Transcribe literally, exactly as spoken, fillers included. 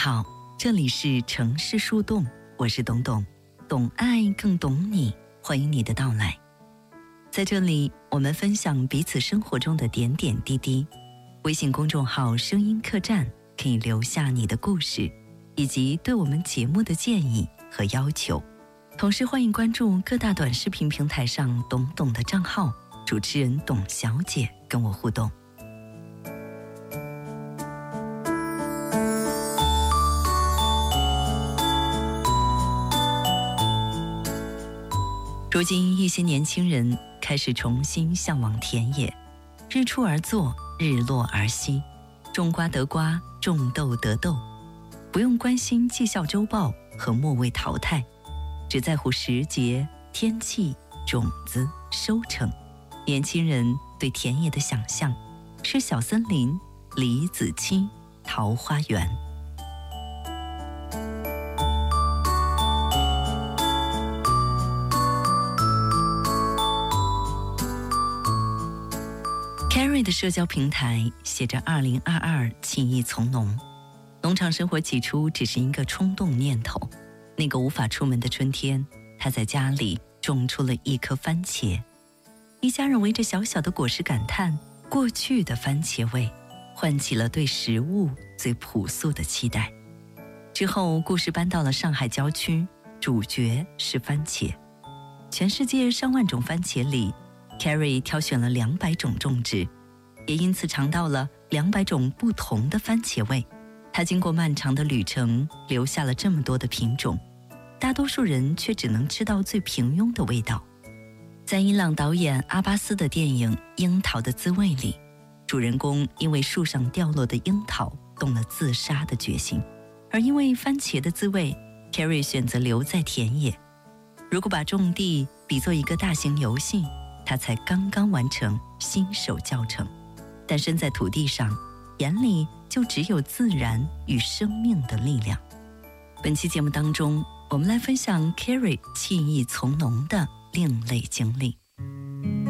好，这里是城市树洞，我是董董，懂爱更懂你，欢迎你的到来。在这里，我们分享彼此生活中的点点滴滴。微信公众号声音客栈可以留下你的故事，以及对我们节目的建议和要求。同时欢迎关注各大短视频平台上董董的账号，主持人董小姐跟我互动。如今一些年轻人开始重新向往田野，日出而作，日落而息，种瓜得瓜，种豆得豆，不用关心绩效周报和末位淘汰，只在乎时节、天气、种子、收成。年轻人对田野的想象是小森林、李子柒、桃花源。Carrie 的社交平台写着二零二二弃艺从农。农场生活起初只是一个冲动念头，那个无法出门的春天，他在家里种出了一棵番茄。一家人围着小小的果实感叹过去的番茄味，唤起了对食物最朴素的期待。之后故事搬到了上海郊区，主角是番茄。全世界上万种番茄里，Carrie 挑选了两百种种植，也因此尝到了两百种不同的番茄味。他经过漫长的旅程，留下了这么多的品种，大多数人却只能吃到最平庸的味道。在伊朗导演阿巴斯的电影《樱桃的滋味》里，主人公因为树上掉落的樱桃动了自杀的决心，而因为番茄的滋味， Carrie 选择留在田野。如果把种地比作一个大型游戏，他才刚刚完成新手教程，但身在土地上，眼里就只有自然与生命的力量。本期节目当中，我们来分享 Carrie 弃艺从农的另类经历。